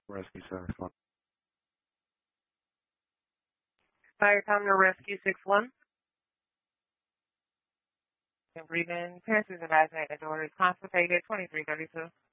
Rescue 7. Fire time to rescue 6-1. And breathe in. Parents is advising that the daughter is constipated, 2332.